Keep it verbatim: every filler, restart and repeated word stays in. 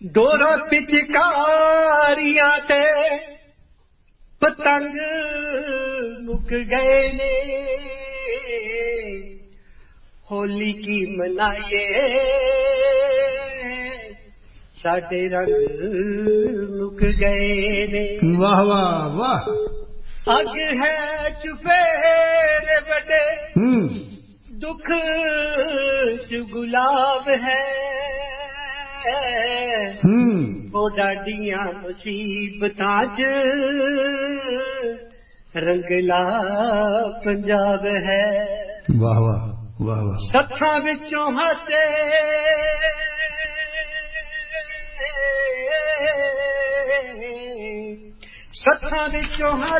ਡੋਰਾ ਪਿਚਕਾਰੀਆਂ ਤੇ ਪਤੰਗ ਮੁੱਕ ਗਏ ਨੇ ਹੋਲੀ ਕੀ ਮਨਾਈਏ ਸਾਡੇ ਰੰਗ ਮੁੱਕ ਗਏ ਨੇ ਵਾਹ ਵਾਹ ਵਾਹ ਅੱਗ ਹੈ ਚੁਫੇਰੇ ਵੱਡੇ ਦੁੱਖ ਚ ਗੁਲਾਬ ਹੈ ਉਹ ਡਾਡੀਆਂ ਮੁਸੀਬਤਾਂ ਚ ਰੰਗਲਾ ਪੰਜਾਬ ਹੈ ਵਾਹ ਵਾਹ ਵਾਹ ਵਾਹ ਸੱਥਾਂ ਵਿੱਚੋਂ ਹਾਸੇ ਸੱਥਾਂ ਵਿੱਚੋਂ